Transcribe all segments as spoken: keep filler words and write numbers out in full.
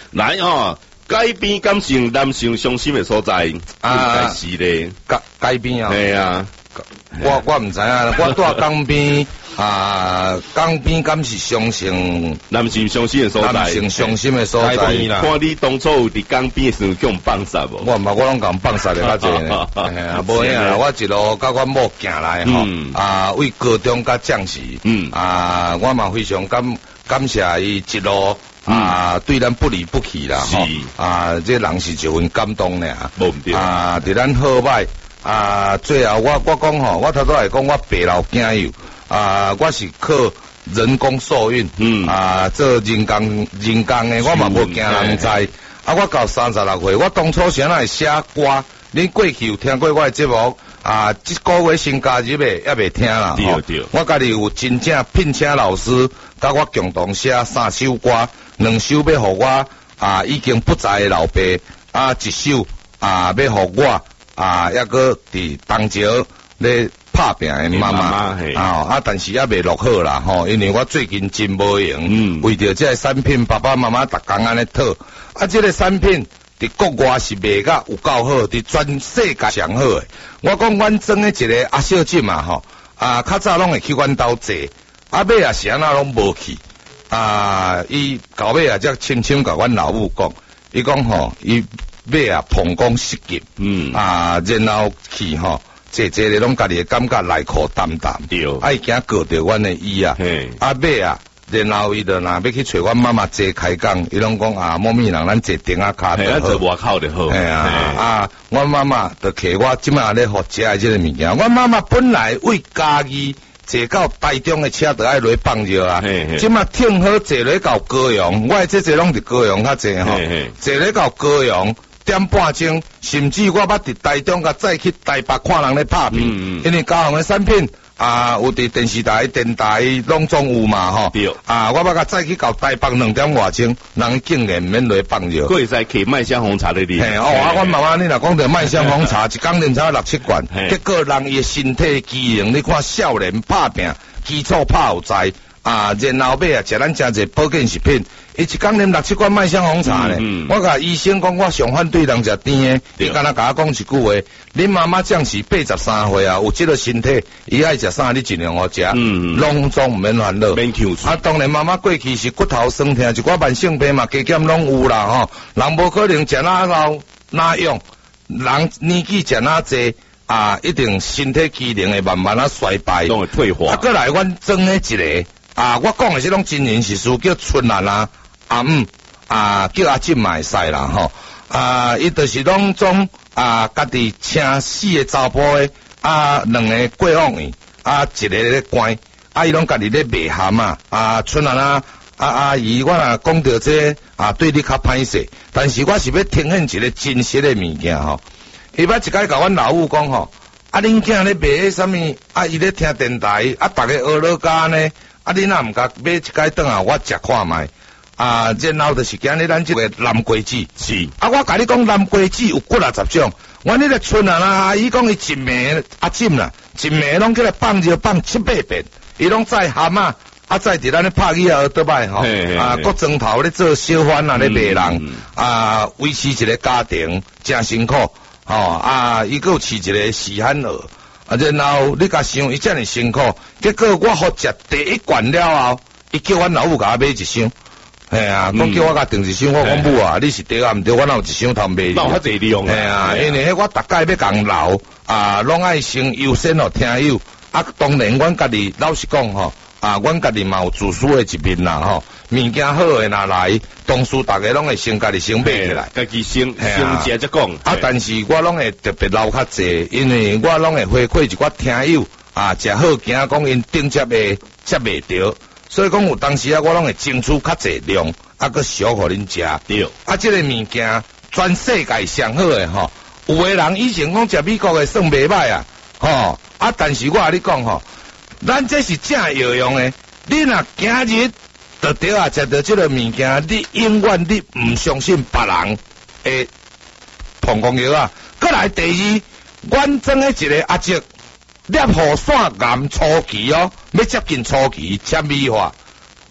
来哦，改变感情男性伤心的所在，啊，是咧， 改改变啊， 系啊， 我我唔知啊，我住江边啊，江边敢是伤心男性伤心的所在， 男性伤心的所在啦。 看你当初有伫江边的时候叫人放杀无？ 我唔係，我拢咁放杀的較濟呢。係啊，無影啦，我一路甲我某行來吼，啊，為高中甲將士，嗯，啊，我嘛非常感感謝伊一路。啊，對咱不離不棄啦，吼！啊，這人是一份感動咧， 無毋對啊，佇咱好歹啊，最後我我講吼，我頭拄來講，我爸老囝友啊，我是靠人工受孕，嗯，啊，做人工人工的，我嘛無驚人知，啊，我到三十六歲，我當初先來寫歌，恁過去有聽過我的節目？啊，即個月新加入的也未聽啦， 對對， 我家己有真正聘請老師，甲我共同寫三首歌，兩首要互我啊已經不在的老爸，啊一首啊要互我啊抑個佇東橋咧拍拼的媽媽啊啊，但是也未錄好啦吼，因為我最近真無閒，嗯，為着這個產品，爸爸媽媽逐工安尼討，啊，這個產品。佇國外是賣甲有夠好，佇全世界上好誒。我講阮裝誒一個阿小姐嘛吼，啊較早攏會去阮兜坐，啊尾啊是安那攏無去，啊伊到尾啊則深深甲阮老母講，伊講吼，伊尾啊膀胱失禁，嗯，啊然後去吼，坐坐咧攏家己誒感覺內褲淡淡，對，啊伊驚告着阮誒醫啊，啊尾啊。然後伊就若要去找阮媽媽坐開講，伊攏講啊，某咪人咱坐頂啊骹就好， 坐外口就好。 係啊，啊，阮媽媽就摕我即馬咧學食誒即個物件。阮媽媽本來為家己坐到台中誒車就愛落放尿啊，即馬聽好坐咧到高雄，我誒即坐攏佇高雄較濟吼，坐咧到高雄點半鐘，甚至我捌佇台中甲再去台北看人咧拍片，因為高雄誒產品。啊，有佇電視台、電台攏總有嘛吼。對。啊，我捌甲再去到台北兩點外鐘，人竟然免落放尿。 佫會使摕麥香紅茶咧哩。 嘿，哦，啊，阮媽媽你若講着麥香紅茶，一工啉差六七罐，結果人伊身體機能，你看少年拍拼，基礎拍有在。啊，然後尾啊，食咱誠濟保健食品，伊一工啉六七罐麥香紅茶咧。嗯嗯、我甲醫生講，我上反對人食甜誒，伊敢若甲我講一句話，恁媽媽將是八十三歲啊，有即個身體，伊愛食啥，你盡量互食，攏總毋免煩惱。免求啊，當然媽媽過去是骨頭酸痛，一寡慢性病嘛，加減攏有啦吼。人無可能食哪老哪用，人年紀食哪濟。啊，一定身體機能會慢慢啊衰敗， 都會退化。 啊，過來阮裝誒一個。啊，我講的這種真人實事，叫春蘭啊，阿姆啊，叫阿姊嘛會使啦吼。啊，伊就是攏總啊，家己請四個查甫誒，啊，兩個過往院，啊，一個咧關，啊，伊攏家己咧賣鹹啊。啊，春蘭啊，啊阿姨，我若講到這啊，對你較歹勢，但是我是要呈現一個真實的物件吼。伊捌一擺甲阮老母講吼，啊，恁囝咧賣迄啥物，啊，伊咧聽電台，啊，逐個學老家呢。啊！你若毋甲買一解轉啊，我食看覓啊，然後就是今日咱即個南瓜子是啊，我甲你講南瓜子有幾啊十種，我呢個村啊啦，伊講伊一暝阿姊啦，一暝攏起來放尿放七八遍，伊攏再鹹啊，啊再佇咱咧拍魚啊倒擺吼，啊國莊頭咧做小販啊咧賣人啊，維持一個家庭真辛苦吼啊，伊閣有飼一個死漢鵝。啊，然後你甲想伊遮爾辛苦，結果我好食第一罐了後，伊叫阮老母甲我買一箱，係啊，講叫我甲訂一箱，我講母啊，你是對啊毋對，我哪有一箱通買？ 哪有遐濟量？ 係啊，因為我逐屆要共留啊，攏愛先優先互聽友，啊，當然阮家己老實講吼，啊，阮家己嘛有自私誒一面啦吼，物件好誒若來，當初逐個攏會先家己先買起來， 家己先先食則講。 啊，但是我攏會特別留較濟，因為我攏會回饋一寡聽友啊，食好驚講因頂接誒接袂着，所以講有當時啊，我攏會爭取較濟量，啊，佮少互恁食。對。啊，即個物件全世界上好誒吼，有誒人以前講食美國誒算袂歹啊，吼啊，但是我甲你講吼，咱這是正有用誒，你若今日就對啊，食到即個物件，你永遠你毋相信別人誒膀胱藥啊。過來第二，阮裝誒一個阿叔，攝雨傘癌初期哦，要接近初期纖維化，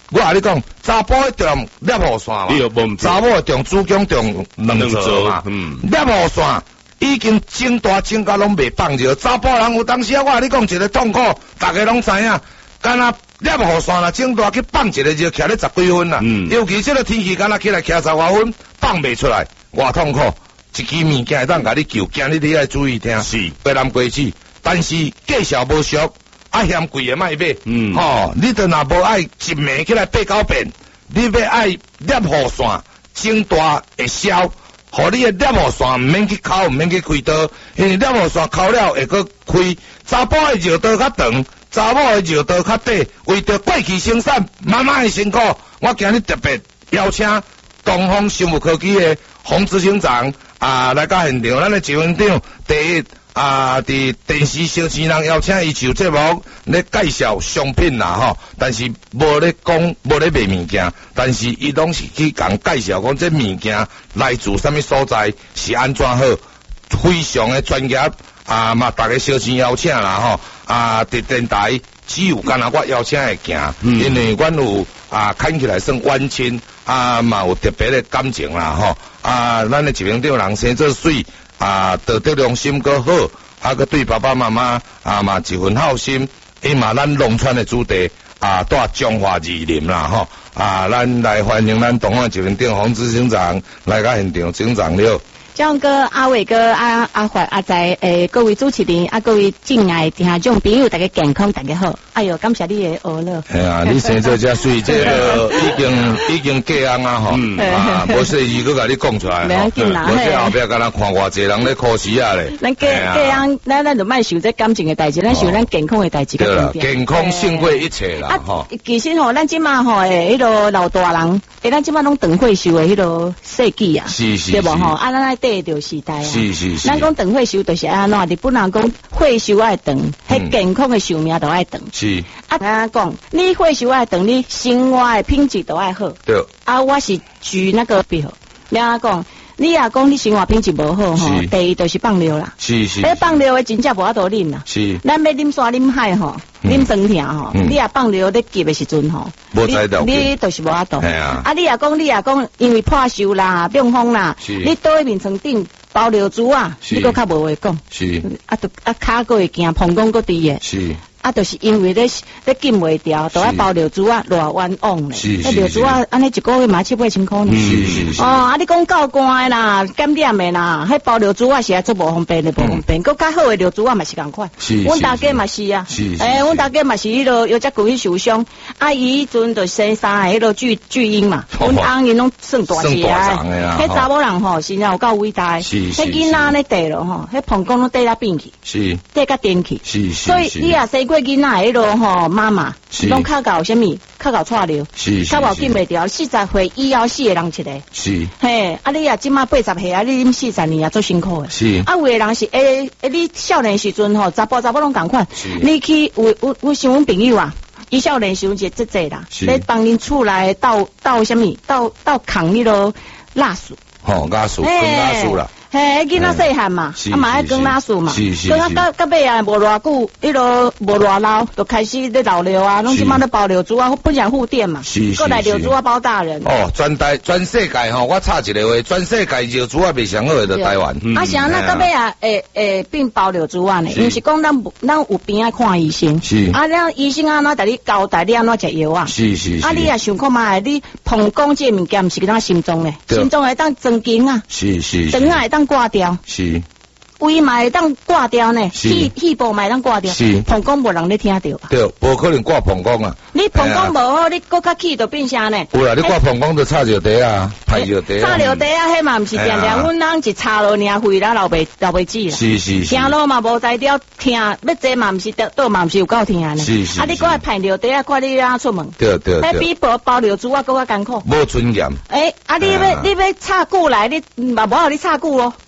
我甲你讲，查甫一重粒雨线嘛，查某重子宫重两座嘛，嗯，粒雨线已经整大整甲拢袂放着，查甫人有当时啊，我甲你讲一个痛苦，大家拢知影，干那粒雨线啦，整大去放一个就徛咧十几分啦，嗯，尤其这个天气，干那起来徛十外分，放袂出来，偌痛苦，一支物件会当甲你救，今日你要注意听，是别人规矩，但是价小无俗。啊，嫌贵的卖买，嗯，吼、哦，你都若无爱一暝起来八九遍，你要爱粒雨线，整大会消，互你的粒雨线毋免去抠，毋免去开刀，因为粒雨线抠了会搁开，查甫的尿道较长，查某的尿道较短，为着过去生产妈妈的辛苦，我今日特别邀请东方生物科技的洪执行长啊来到现场，咱的执行长第一。啊！伫电视小市人邀请伊上节目咧介绍商品啦吼，但是无咧讲无咧卖物件，但是伊拢是去共介绍讲这物件来自什么所在，是安怎好，非常的专业啊嘛！大家小心邀请啦吼啊！伫电台只有干那我邀请会行，嗯、因为阮有啊看起来算冤亲啊嘛有特别的感情啦吼啊！咱的一名长人生做水。啊，道德良心搁好，啊，搁对爸爸妈妈啊嘛一份孝心，伊嘛咱农村的主题啊，带中华字林啦吼，啊，咱来欢迎咱东方一名长洪执行长来到现场，警长了。 蒋哥、阿伟哥、阿阿华、阿仔，诶，各位主持人，啊，各位敬爱听众朋友，大家健康，大家好。哎呦，感谢你的娱乐。 系啊，你生做遮水，这个已经已经过安啊吼，啊，无说伊搁甲你讲出来， 袂要紧啦， 无说后壁甲咱看偌济人咧考试啊咧。 咱过过安，咱咱就莫想这感情的代志，咱想咱健康的代志。 对啦，健康胜过一切啦，吼。 其实吼，咱即马吼诶，迄个老大人，诶，咱即马拢长退休的迄个设计啊， 是是对无吼？啊，咱爱对着时代啊。 是是是。 咱讲长退休就是安怎？日本人讲退休爱长，迄健康的寿命都爱长。 是。 啊，咱讲你退休爱长，你生活的品质都爱好。 对。 啊，我是举那个表，你安讲，你也讲你生活品质无好吼，第一就是放尿啦。 是是。 迄放尿的真正无法度啉啦。 是。 咱要啉山啉海吼，啉酸甜吼，你也放尿咧急的时阵吼， 无才到。 你就是无法度。 系啊。 啊，你也讲，你也讲，因为破伤啦、中风啦，你倒喺面床顶。包尿珠啊，你搁较无话讲， 是啊，都啊骹搁会惊，膀胱搁低诶， 是啊，就是因为咧咧禁袂掉，都爱包尿珠啊，偌冤枉咧，迄尿珠啊，安尼一个月嘛七八千箍呢， 是是是， 哦，啊，你讲够寒诶啦，检点诶啦，迄包尿珠啊是爱做无方便诶，无方便，搁较好诶尿珠啊嘛是共款， 是， 阮大家嘛是啊， 是， 诶，阮大家嘛是迄落有只骨去受伤，啊，伊迄阵就生三个迄落巨巨婴嘛，阮翁因拢算大只啊，迄查某人吼是有够伟大，迄囡仔咧。地咯吼，迄膀胱拢地甲变去， 是地甲颠去， 是是， 所以你也生过囡仔迄落吼妈妈，拢较搞什么，较搞错尿， 是较无禁袂掉，四十岁以后死的人一个， 是， 嘿， 啊你啊即马八十岁啊，你啉四十年啊，足辛苦的， 是， 啊有的人是诶诶，你少年时阵吼，查甫查某拢共款，你去有有有像阮朋友啊，伊少年时阵就即济啦，咧帮恁厝内倒倒什么，倒倒扛迄落蜡树， 吼蜡树，跟蜡树啦。 嘿，囡仔细汉嘛，啊嘛爱耕蜡树嘛，耕啊到到尾啊无偌久，迄落无偌老，就开始咧老尿啊，拢即马咧包尿珠啊，不想护垫嘛，过来尿珠啊包大人。 哦，全台全世界吼，我插一个话，全世界尿珠啊袂上好的台湾。 啊，像那到尾啊，诶诶变包尿珠啊呢，毋是讲咱咱有病爱看医生， 是啊， 咱医生安怎甲你交代你安怎食药啊？ 是是。 啊，你也想看嘛？你膀胱这物件毋是咱心脏诶，心脏会当增经啊， 是是， 肠啊会当挂掉。 是， 胃嘛会当挂掉呢，气气部嘛会当挂掉，膀胱无人咧听到吧？ 对，无可能挂膀胱啊。 你膀胱无好，你搁较气就变啥呢？ 有啦，你挂膀胱就插尿袋啊，排尿袋啊。 插尿袋啊，迄嘛毋是定定，阮人一插落尔肺啦，流袂流袂止啦。 是是是。 听落嘛无才调听，要坐嘛毋是倒嘛毋是有够听呢。 是是。 啊，你搁爱排尿袋啊，看你啊出门。 对对对。 迄比包包尿珠啊搁较艰苦。 无尊严。 诶，啊你要你要插久来，你嘛无互你插久咯。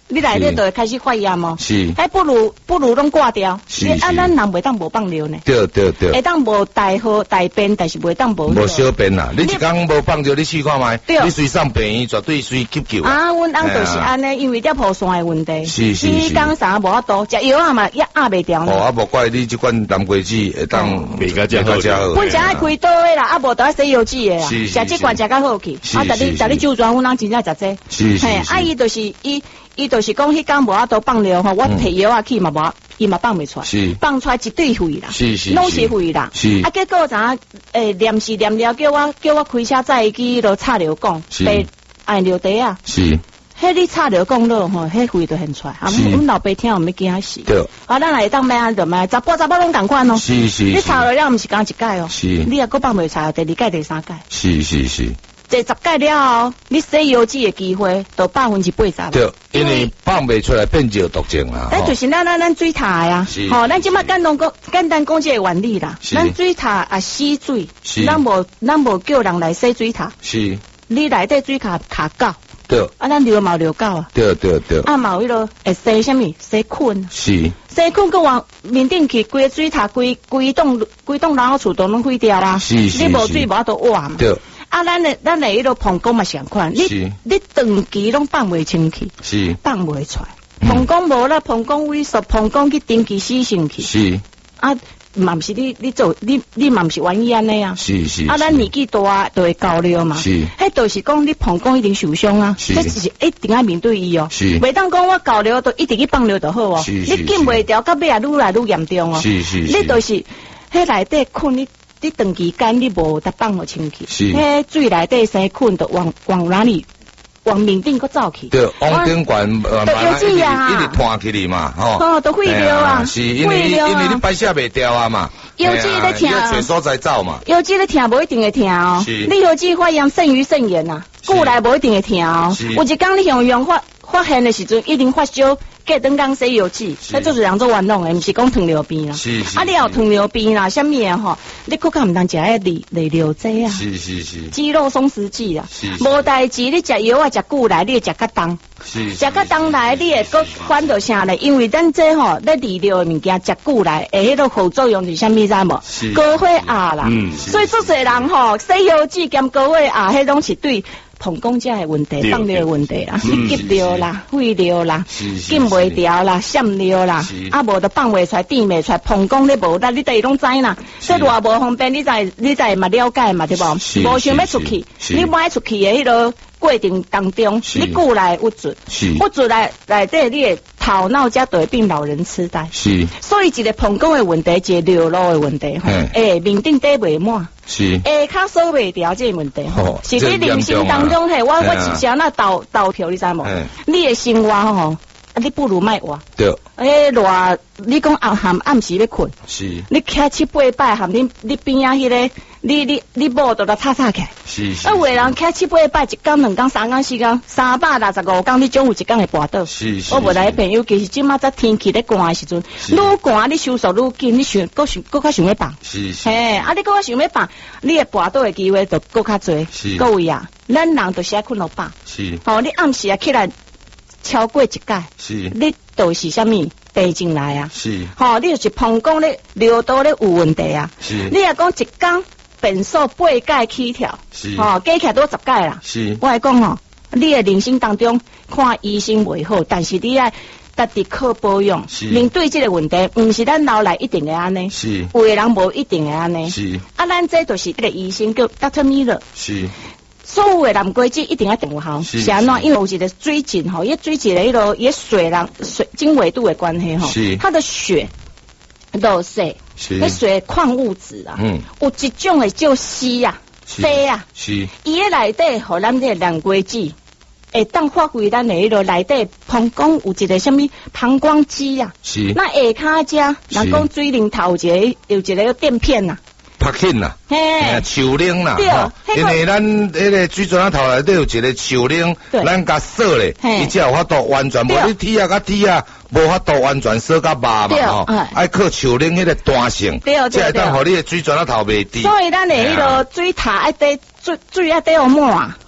你内底就会开始发炎哦。 是， 还不如不如拢挂掉。 是是。啊，咱人袂当无放尿呢。 对对对。 会当无大号大便，但是袂当无。 无小便啦，你一工无放尿，你试看卖。对。你随上便医绝对随急救。 啊，阮翁就是安尼，因为尿泡酸的问题。 是是是。 你讲啥无法度，食药啊嘛也压袂掉呢。 哦，啊无怪你即款南瓜子会当袂甲食好。 阮食爱开刀的啦，啊无得西药剂的啦。是是是。食即罐食较好去。啊，逐日逐日就专阮翁真正食这。 是是。 嘿，啊伊就是伊。伊就是讲，迄工无法度放尿吼，我摕药啊去嘛无，伊嘛放袂出来， 是放出来一堆血啦， 是是， 拢是血啦， 是。 啊，结果咋诶，念是念了，叫我叫我开车载去落插尿管，被按尿袋啊， 是。 迄你插尿管落吼，迄血就现出来，啊，阮老爸听我们惊死， 对。 啊，咱来当买安就买，查甫查某拢共款哦， 是是。 你插了了，毋是讲一届哦， 是。 你若搁放袂出来，第二届、第三届， 是是是。 这十届了后，你洗药剂的机会都百分之八十。 对，因为放袂出来变就毒症啦。 咱就是咱咱咱水塔呀，吼，咱即马简单讲简单讲这个原理啦。咱水塔啊洗水，咱无咱无叫人来洗水塔。 是。 你内底水塔卡高。 对。啊， 咱流毛流高啊。 对对对。 啊，毛迄落会洗什么？洗菌。 是。 洗菌个往面顶去，规个水塔规规栋规栋老厝都拢毁掉啊。 是是。 你无水无法度活嘛。 对。 啊，咱的咱的迄个膀胱嘛相款，你你长期拢放袂清气， 是放袂出来。膀胱无啦，膀胱萎缩，膀胱去定期死性去。 是啊，嘛毋是你你做你你嘛毋是愿意安尼啊。 是是。 啊，咱年纪大就会高了嘛。 是。 迄就是讲你膀胱一定受伤啊。 是。 这是一定要面对伊哦。 是。 袂当讲我高了就一直去放尿就好哦。 是是。 你禁袂掉，到尾啊愈来愈严重哦。 是是。 你就是迄内底困你。你长期间你无得放互清气，迄水内底生菌就往往哪里往面顶搁走去， 对，往顶管呃， 有剂啊， 一直拖起哩嘛，吼， 哦，都废掉啊， 是因为因为你排泄袂掉啊嘛， 有剂咧听， 找所在走嘛， 有剂咧听无一定会听哦，你有剂发炎肾盂肾炎呐，久来无一定会听哦，有一工你用用发发现的时阵一定发烧。隔顿讲洗药剂，迄就是人做运动的，毋是讲糖尿病啦。 是是。 啊，你有糖尿病啦，什么的吼，你更加毋通食迄利利尿剂啊。 是是是。 肌肉松弛剂啊。 是。 无代志，你食药啊食久来，你会食较重。 是。 食较重来，你会搁反到啥咧？因为咱这吼，咧利尿的物件食久来，会迄个副作用是啥物知无？ 是。 高血压啦。嗯。所以做侪人吼，洗药剂兼高血压，迄拢是对。膀胱这的问题，放尿的问题啦，你急尿啦、废尿啦、禁袂掉啦、闪尿啦，啊无就放袂出来、垫袂出来，膀胱你无力，你第拢知啦。这偌无方便，你才你才嘛了解嘛，对无？无想要出去，你买出去的迄个过程当中，你久来郁卒，郁卒来内底你的头脑才会变老人痴呆。 是， 所以一个膀胱的问题，一个尿路的问题，吼，诶，面顶底袂满。 是， 下骹锁袂掉这个问题，吼，是你人生当中嘿，我我一时那倒倒跳，你知无？你的生活吼，啊，你不如卖活。 对。 诶，偌你讲暗含暗时要困， 是。 你起七八摆含你你边啊迄个，你你你某都来吵吵起。 是是。 啊，有的人起七八摆，一工两工三工四工，三百六十五工，你总有一工会跋倒。 是是。 我无来朋友，其实即马在天气咧寒的时阵，愈寒你收缩愈紧，你想搁想搁较想要放。 是是。 嘿，啊，你搁较想要放，你会跋倒的机会就搁较多。 是。 各位啊，咱人就是爱困到饱。 是。 吼，你暗时啊起来超过一届， 是。 你就是啥物病进来啊？ 是。 吼，你就是膀胱咧尿道咧有问题啊。 是。 你若讲一工变数八届起跳， 是。 吼，加起来都十届啦。 是。 我来讲吼，你的人生当中看医生袂好，但是你爱家己靠保养。是。面对这个问题，毋是咱老来一定会安尼。 是。 有的人无一定会安尼。 是。 啊，咱这就是这个医生叫 Doctor Miller。 是。 所有的蓝龟子一定要定好，是安怎？因为有一个水井吼，伊水井的迄个也水人水经纬度的关系吼，它的血都是那水矿物质啊，嗯，有一种的叫硒啊、硒啊， 是， 伊的内底互咱这蓝龟子会当发挥咱的迄个内底膀胱有一个什么膀胱肌啊， 是， 那下骹遮人讲水龙头有一个有一个垫片呐。 拍紧啦，嘿，树铃啦， 对， 因为咱迄个水泉头内底有一个树铃，咱甲锁咧，伊才有法度完全，无你铁啊甲铁啊，无法度完全锁甲麻嘛吼，爱靠树铃迄个弹性，才会当互你的水泉头袂滴。 所以咱的迄个水塔爱底水水爱底有满，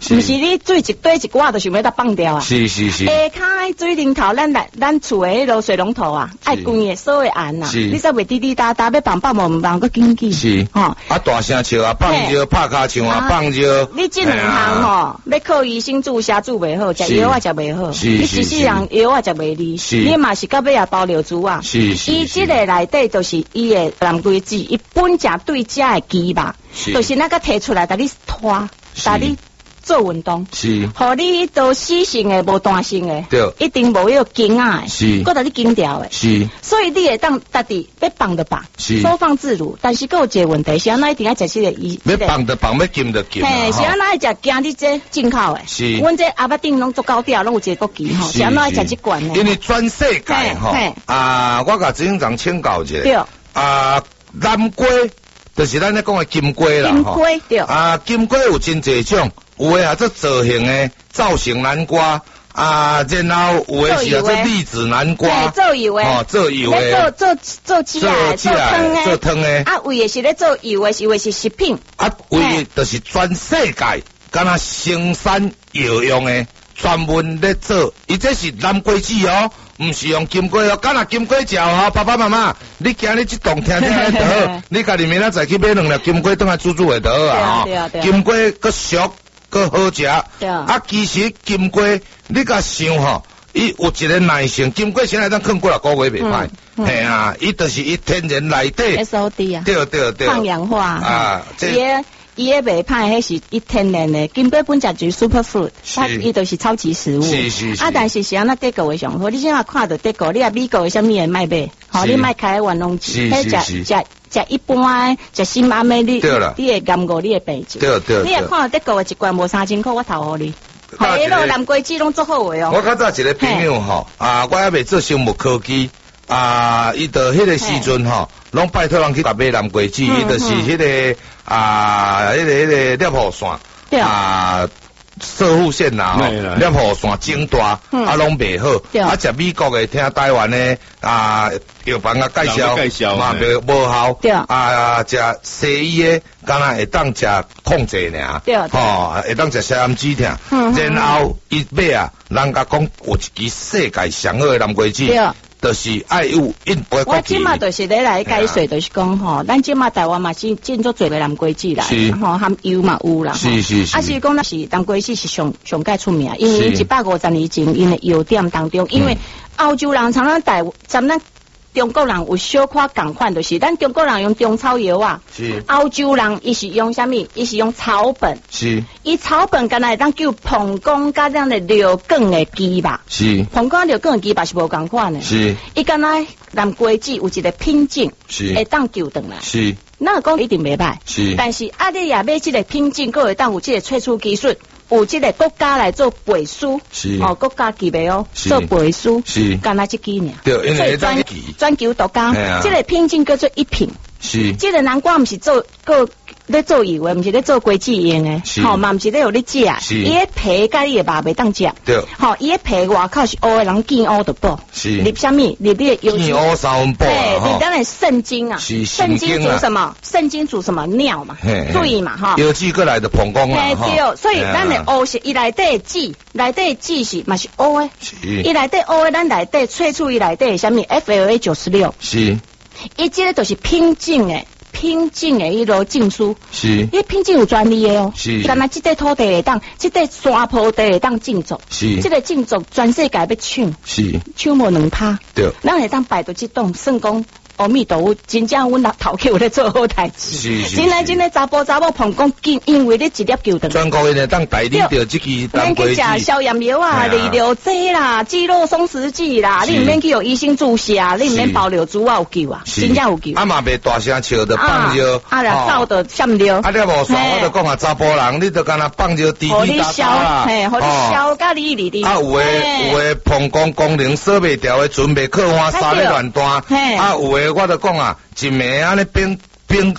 毋是你水一堆一挂就想要甲放掉啊。 是是是。 下骹水龙头，咱来咱厝诶迄落水龙头啊，爱关诶锁诶按呐，你才袂滴滴答答要放放无唔放个紧紧。 是。吼，啊大声笑啊，放尿拍骹唱啊，放尿。 你这两项吼，要靠医生注射注袂好，食药啊食袂好，你实际上药啊食袂离，你嘛是到尾也包流珠啊。 是是。 伊即个内底就是伊诶蓝龟子，伊本正对遮诶鸡吧，就是那个摕出来，甲你拖，甲你。做运动是， 互你都死性诶，无弹性诶， 对， 一定无迄个紧啊诶， 是， 搁甲你紧条诶， 是， 所以你会当家己要放就放， 是， 收放自如，但是搁有一个问题，是安那一定要食这个伊， 要放就放，要禁就禁， 嘿，是安那爱食惊你这进口诶， 是， 阮这阿伯丁拢做高调，拢有一个国旗吼，是安那爱食这罐诶， 因为全世界吼，啊，我甲执行长请教者， 对， 啊，南龟就是咱咧讲诶金龟啦， 金龟对， 啊，金龟有真侪种。有诶啊，做造型诶，造型南瓜啊，然后有诶是啊，做栗子南瓜， 做油诶， 哦，做油诶， 做做做起来，做汤诶， 做汤诶， 啊，为诶是咧做油诶，是为是食品， 啊，为就是全世界，敢若生产药用诶，专门咧做，伊这是南瓜子哦，毋是用金龟哦，敢若金龟胶哦，爸爸妈妈，你今日即栋听听咧就好，你家己明仔载去买两粒金龟，当来煮煮会得啊，吼，金龟个熟。个好食，啊，其实金龟你甲想吼，伊有一个耐性，金龟先来当放过来个月袂歹，嘿啊，伊就是伊天然内底 S O D 啊， 对对对， 抗氧化啊， 伊个伊个袂歹，迄是伊天然的，金龟本质就是 super food，它伊就是超级食物， 是是是， 啊，但是是安那德国的上好，你现在看到德国，你啊美国的啥物也卖买，好，你卖开玩弄钱，迄食食。食一般食新妈妹你，你会甘过你会病症。 对对。 你会看到德国的一罐无三千块，我投互你。迄落南瓜子拢做好诶哦。 我较早一个朋友吼，啊，我还未做生物科技，啊，伊到迄个时阵吼，拢拜托人去甲买南瓜子，伊就是迄个啊，迄个迄个猎户线，啊。射护线啦，吼，猎户线整大，啊，拢袂好，啊，食美国诶，听台湾诶，啊，药房啊介绍，嘛袂无效，啊，食西医诶，敢若会当食控制尔，吼，会当食消炎止疼，然后伊买啊，人家讲有一支世界上好诶南瓜子。就是爱有一杯。 我即马就是咧来解说，就是讲吼，咱即马台湾嘛是进做做个南瓜子来，吼含油嘛有啦， 是是是。 啊是讲那是南瓜子是上上界出名，因为一百五十年前因的药店当中，因为欧洲人常常台咱咱中国人有小可共款，就是咱中国人用中草药啊， 是。 欧洲人伊是用啥物？伊是用草本， 是。伊草本敢若当叫膀胱甲咱的尿管的鸡吧， 是。 膀胱尿管的鸡吧是无共款的， 是。 伊敢若南瓜子有一个品种， 是。 会当救转来， 是。 那讲一定袂歹， 是。但是啊，你也买这个品种，佫会当有这个萃取技术。有这个国家来做背书， 是哦，国家级别哦，做背书， 是， 干那这几年， 对，因为专专求独家，这个品种叫做一品， 是， 这个南瓜不是做个咧做油的，不是咧做果子用的，好嘛，不是咧有咧食，伊个皮甲伊个肉袂当食， 对， 好，伊个皮外口是乌的，人见乌就补， 是， 入什么？入你的有见乌三分补， 对，你当然圣经啊， 圣经煮什么？圣经煮什么尿嘛，水嘛，哈， 有几过来的膀胱啊， 对，所以咱的乌是伊内底籽，内底籽是嘛是乌的，伊内底乌的，咱内底萃取伊内底什么 F L A 九十六， 是， 伊这个都是品种的。品种的迄落证书， 是， 伊品种有专利的哦， 是， 干那这块土地会当，这块山坡地会当种植， 是， 这个种植全世界要抢， 是， 抢无两拍， 对， 咱会当摆到这栋，算讲阿弥陀佛，真正阮头头家有咧做好代志， 是是， 真来真来查甫查某膀胱因因为你一粒球蛋， 全国人会当代理到这支南瓜子， 免去食消炎药啊、利尿剂啦、肌肉松弛剂啦，你唔免去有医生注射，你唔免包尿珠啊有救啊，真正有救。 啊嘛袂大声笑着放尿， 啊啦走着闪尿。 啊你无算，我就讲啊查甫人，你就干那放尿滴滴答答啦， 嘿，互你消甲你哩哩。 啊有诶有诶膀胱功能锁袂掉诶，准备靠换衫咧乱弹，啊有诶我就讲啊。一暝安尼冰冰七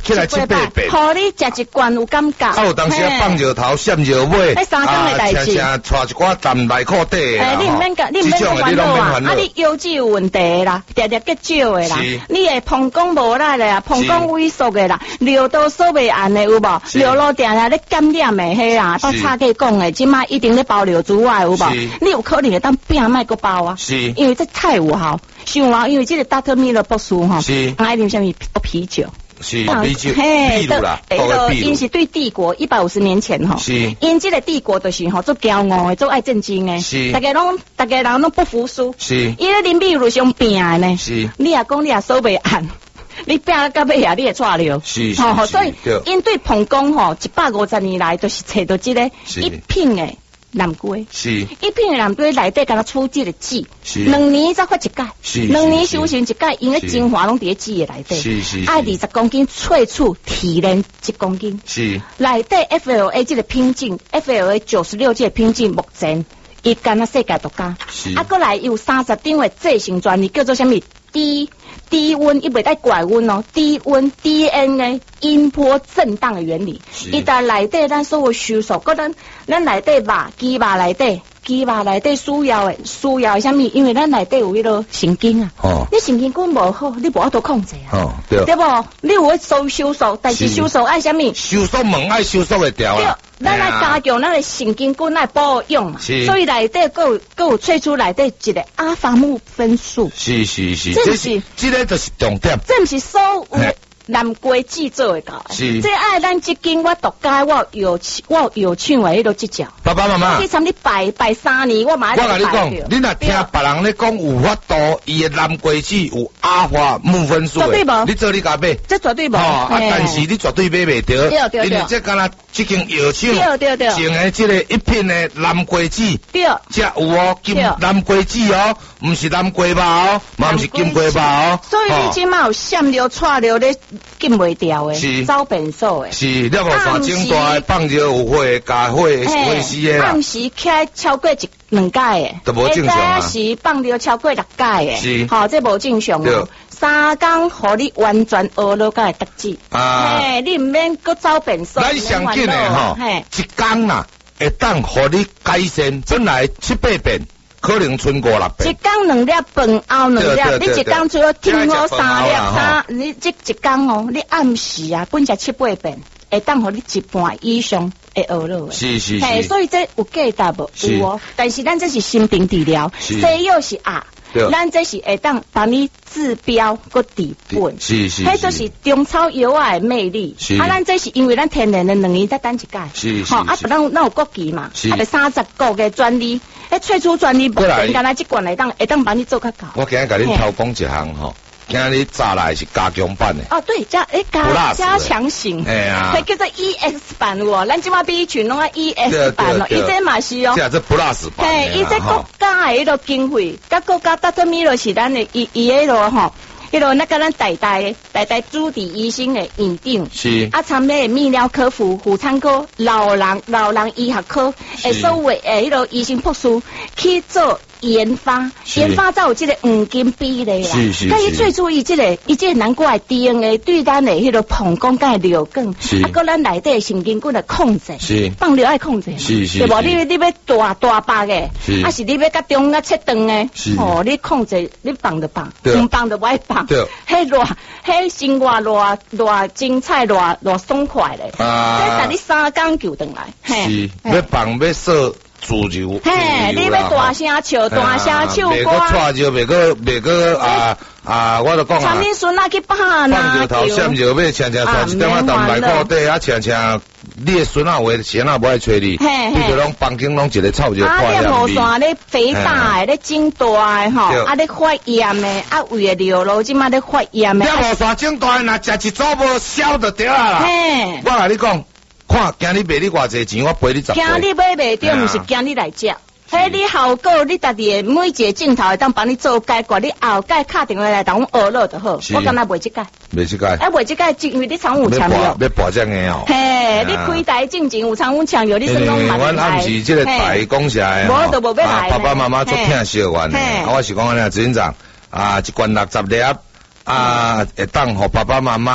起来七八遍， 互你食一罐有感觉。 啊，有当时放石头、闪石尾， 迄三工的代志。 啊，常常带一寡淡内裤底诶，你毋免甲，你毋免甲烦恼啊！啊，你腰子有问题啦，常常结少的啦，你会膀胱无力的啦，膀胱萎缩的啦，尿道锁袂按的有无？尿路定定咧感染的迄啦，到差价讲的，即摆一定咧包尿珠啊有无？你有可能会当拼卖个包啊，因为这太有效。想话，因为这个达特米勒博士吼，爱啉什么啤酒。 是啤酒，秘鲁啦， 迄个因是对帝国一百五十年前吼， 是因这个帝国就是吼做骄傲的，做爱震惊的， 是大家拢大家人拢不服输， 是伊咧啉秘鲁上拼的呢， 是你也讲你也守袂按，你拼到尾啊，你会错了， 是吼，所以因对膀胱吼一百五十年来都是找到这个一品的。南瓜是， 一片的南瓜内底敢若出这个籽， 是， 两年才发一届， 是， 两年修成一届，因为精华拢伫籽的内底， 是是， 爱二十公斤萃取提炼一公斤， 是， 内底 F L A 这个品种 ，F L A 九十六这个品种目前伊敢若世界独家， 是， 啊，过来有三十张的制成专利，叫做什么？低低温，伊袂带拐温哦，低温 D N A 音波震荡的原理，伊在内底咱所有收缩，个咱咱内底肉鸡肉内底，鸡肉内底需要的需要什么？因为咱内底有迄个神经啊，哦，你神经管无好，你无法度控制啊， 哦，对， 对不？你有收收缩，但是收缩爱什么？ 收缩门爱收缩会掉啊。 咱来加强咱的神经管来保养嘛，所以内底佫有佫有萃出内底一个阿法木分数。 是是是，这是这个就是重点。 这不是所有南瓜籽做的到， 是这爱咱即间我独家我有我有唱的迄个技巧。 爸爸妈妈， 你参你拜拜三年，我马上我甲你讲，你若听别人咧讲有法度，伊的南瓜籽有阿法木分数的，你做你家买， 这绝对无。 哦，啊，但是你绝对买袂到，因为这敢若即间药厂对对对， 种的即个一片的南瓜籽， 对， 才有哦，金南瓜籽哦，唔是南瓜肉哦，嘛唔是金瓜肉哦。 所以你即马有闪流、串流咧。禁袂掉诶，招变数诶， 是，你无三斤大放着有火，加火火死诶啦。 暗时开超过一两届诶， 都无正常啊。 是放着超过六届诶， 是， 好，这无正常哦。三工互你完全学了个特质， 啊， 嘿，你唔免搁招变数。 咱上紧诶吼，一工啦，会当互你改善，本来七八遍。可能剩五六遍。一工两粒饭后两粒，你一工除了听我三粒三，你这一工哦，你暗时啊，本只七八遍，会当互你一半以上会学落。是是是。嘿，所以这有价值无？有哦。但是咱这是心病治疗，西药是啊，咱这是会当帮你治标个治本。是是。迄就是中草药啊的魅力。是。啊，咱这是因为咱天然的两年才等一届。是是。吼，啊，咱咱有国旗嘛？是。啊，三十个嘅专利。迄萃出专利，不然干那即罐来当会当帮你做较高。我今日甲你偷讲一项吼，今日你早来是加强版的。哦，对，加诶加加强型，哎呀，它叫做 E X 版喎，咱即马比群拢啊 E X 版咯，伊这嘛是哦。这这 Plus 版。嘿，伊这国家诶迄个经费，甲国家达特米勒是咱的伊伊迄个吼。迄落那个咱代代代代主治医生的认定，是啊，参咩泌尿科、妇妇产科、老人老人医学科，诶，所谓诶迄落医生博士去做研发，研发才有即个黄金比例啦。是是是。伊最注意即个，伊即个南瓜的 D N A 对咱的迄个膀胱甲尿管，啊，搁咱内底神经管的控制，是放尿爱控制，是是。对无？你你要大大把的，啊是你要甲中啊切断的，哦，你控制你放就放，唔放就不爱放。对，迄偌，迄生活偌偌精彩，偌偌爽快咧。啊，这等你三工就回来。是，要放要说自由。嘿，你要大声唱，大声唱歌。袂个错就袂个袂个啊啊！我就讲啊。长面孙啊去拍呐。放石头、闪石尾，请请带一点仔淡来裤底，啊请请你的孙啊话先啊不爱找你，你就拢房间拢一个臭就破了。啊，你后山咧肥大诶，咧整大诶吼，啊咧发炎诶，啊胃的尿路即马咧发炎诶。你后山整大诶，若食一组无消就对啊啦。嘿，我甲你讲，看今日卖你偌济钱，我赔你十。今日买袂着，毋是今日来食。迄你效果，你家己每一个镜头会当帮你做解决，你后盖敲电话来同我学了就好。我敢若卖即届，卖即届，啊卖即届，因为你常有抢药，要博这个哦。嘿，你开台进前有常有抢药，你算讲蛮厉害。阮暗时即个台讲啥诶？无都无要来。爸爸妈妈做听小愿诶，我是讲安尼，执行长啊，一罐六十粒啊，会当互爸爸妈妈。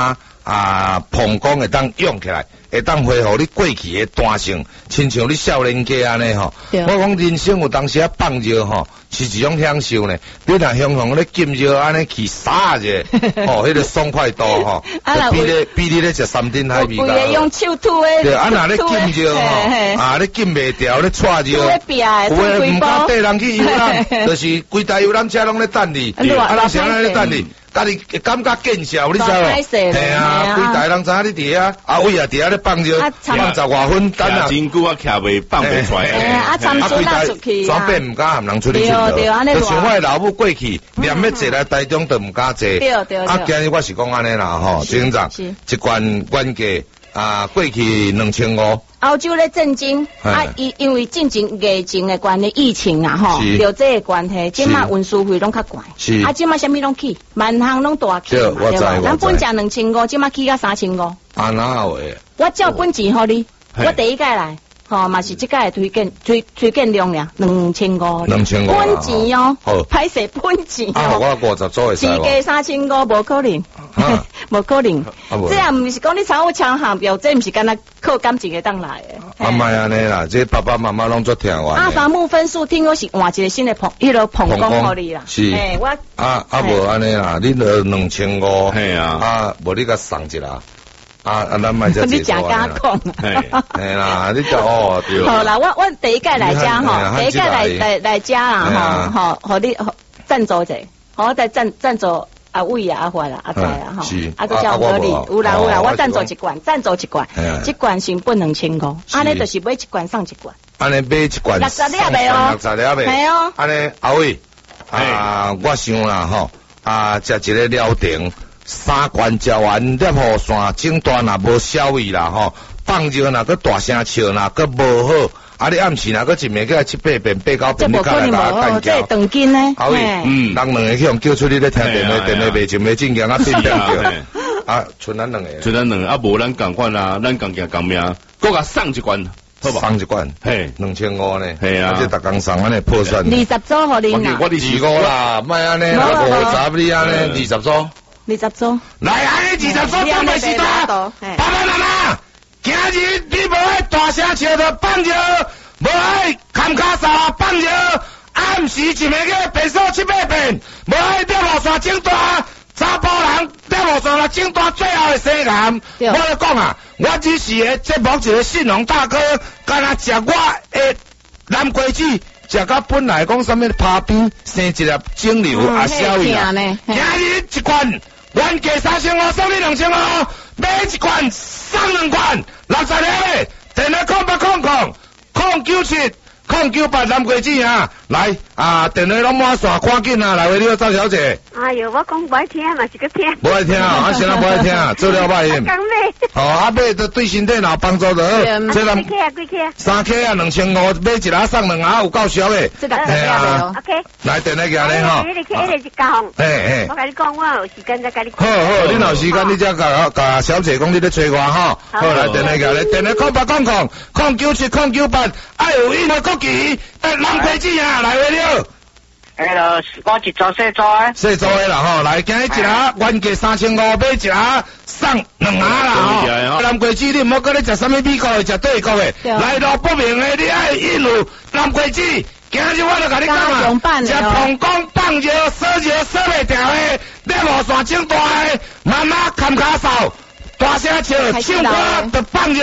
啊膀胱会当涌起来，会当恢复你过去的弹性，亲像你少年家安尼吼。我讲人生有当时啊放热吼，是一种享受呢。你若向向咧浸热安尼去撒者，哦，迄个爽快度吼，比咧比你咧食三珍海味较好。 用手吐诶， 对，啊，若咧浸热吼，啊，咧浸袂掉，咧搓热，有诶唔敢缀人去游览，就是规台游览车拢咧等你，啊，人谁咧等你？家己感觉见笑，你知无？系啊，规台人知影你伫遐，啊位啊伫遐咧放热，放十外分，等啊， 真久啊，徛袂放袂出来。 啊，参孙啊出去， 全变唔敢含人出去佚佗，就像我老母过去，连要坐来台中都唔敢坐。 对对。 啊，今日我是讲安尼啦吼，警长，一罐原价啊过去两千五。 澳洲咧震惊啊！因因为进前疫情的关系，疫情啊吼，就这个关系，即马运输费拢较贵，啊，即马啥物拢起，万项拢大起嘛，对吧？咱本价两千五，即马起到三千五。 啊，哪有诶？ 我照本钱互你，我第一届来，吼嘛是即届推荐推推荐量俩，两千五。 两千五。 本钱哦，歹势本钱哦。 啊，我五十组会使。 市价三千五，无可能。无可能，这也唔是讲你炒我抢行标，这唔是干那靠感情会当来的。 啊，卖安尼啦，这爸爸妈妈拢做听完。 啊，伐木分数听我是换一个新的棚，迄个棚工互你啦。 是。 诶，我啊啊无安尼啦，你落两千五。 系啊。 啊，无你甲送一啦。啊啊，咱卖只。 你假假讲。 系。系啦，你就哦对。 好啦，我我第一届来家吼，第一届来来来家啊吼，吼，互你赞助者，我再赞赞助。啊位啊，阿华啦，阿仔啦，吼，啊个叫合理，有啦有啦，我赞助一罐，赞助一罐，一罐成本两千五，安尼就是买一罐送一罐， 安尼买一罐六十粒袂哦， 六十粒袂， 系哦， 安尼阿伟，啊，我想啦吼，啊，食一个疗程，三罐食完，粒雨伞整段若无消味啦吼，放热若个大声笑若个无好。啊！你暗时若个一暝个七八遍、八九遍，你甲来甲干叫，这长筋呢？ 啊喂，嗯，人两个去用叫出你咧听电话，电话袂就袂正经啊，变变叫。啊，剩咱两个， 剩咱两个，啊无咱共款啊，咱共行共命，搁甲送一罐，好不？ 送一罐， 嘿， 两千五呢， 系啊， 即逐工送安尼破算。 二十组互你啦， 我二五啦，莫安尼啦，五十你安尼二十组， 二十组， 来安尼二十组当袂是大，爸爸妈妈。今日你无爱大声笑着放热，无爱砍骹扫放热，暗时一暝个变数七八遍，无爱吊雨伞整大，查甫人吊雨伞若整大，最后会生癌。我咧讲啊，我只是个节目一个信用大哥，干那食我的南瓜子，食到本来讲啥物拍边生一粒肿瘤啊消胃啊，今日一罐。原价三千五，送你两千五，买一罐送两罐，六十粒，电话空八空空，空九七空九八南瓜子啊，来啊，电话拢满线，赶紧啊，来为你赵小姐。 哎呦，我讲不爱听嘛，是个听。 不爱听啊，啊，现在不爱听，做了歹用。 刚买。 哦，啊买都对身体若有帮助的。 这咱。几克啊？几克啊？ 三克啊，两千五，买一盒送两盒，有够俗的。 这个系啊。 OK。 来，电话给你吼。 一个克，一个是交红。 嘿嘿。 我跟你讲，我有时间再跟你。 好好，你有时间你再甲甲小姐讲你咧找我吼。好，来电话给你，电话空八空空，空九七空九八，爱有音乐国旗，诶，南瓜子啊，来为了。 哎咯，我一组四组啊。 四组的啦吼，来，今日一盒原价三千五，买一盒送两盒啦吼。南瓜子你唔好搁咧食啥物美国的，食德国的，来路不明的，你爱印有南瓜子。今日我就甲你讲啊，食膀胱放热、烧热、烧袂掉的，尿路线整大的，妈妈砍骹扫，大声笑，唱歌就放热。